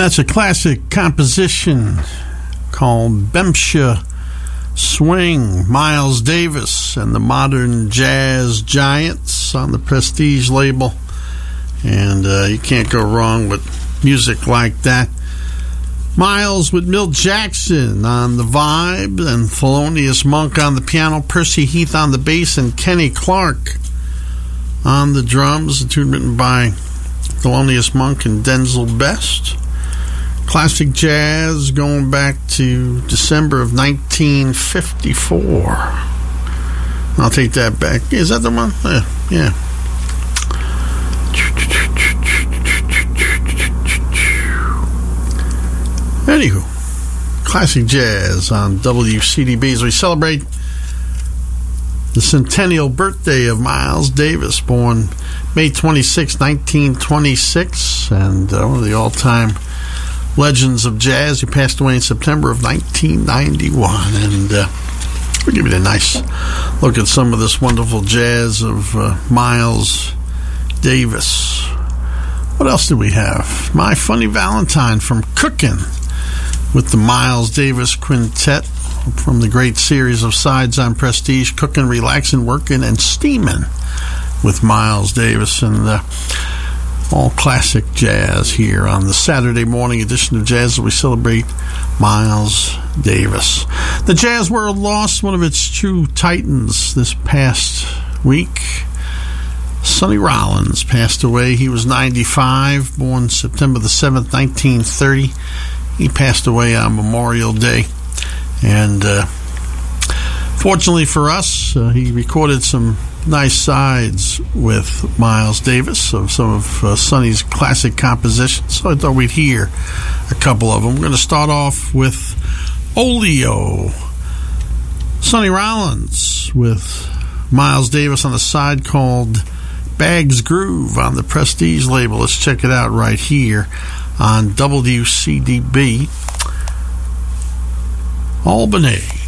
That's a classic composition called Bemsha Swing, Miles Davis and the Modern Jazz Giants on the Prestige label. And you can't go wrong with music like that. Miles with Milt Jackson on the vibe and Thelonious Monk on the piano, Percy Heath on the bass, and Kenny Clark on the drums. A tune written by Thelonious Monk and Denzel Best. Classic jazz going back to December of 1954. I'll take that back. Is that the one? Yeah. Anywho, classic jazz on WCDB as we celebrate the centennial birthday of Miles Davis, born May 26, 1926, and one of the all-time legends of jazz. He passed away in September of 1991, and we'll give you a nice look at some of this wonderful jazz of Miles Davis. What else did we have? My Funny Valentine from Cookin' with the Miles Davis Quintet from the great series of sides on Prestige, Cookin', Relaxin', Workin', and Steamin' with Miles Davis, and all classic jazz here on the Saturday morning edition of Jazz as we celebrate Miles Davis. The jazz world lost one of its true titans this past week. Sonny Rollins passed away. He was 95, born September the 7th, 1930. He passed away on Memorial Day. And fortunately for us, he recorded some nice sides with Miles Davis of some of Sonny's classic compositions. So I thought we'd hear a couple of them. We're going to start off with Oleo. Sonny Rollins with Miles Davis on a side called Bag's Groove on the Prestige label. Let's check it out right here on WCDB Albany.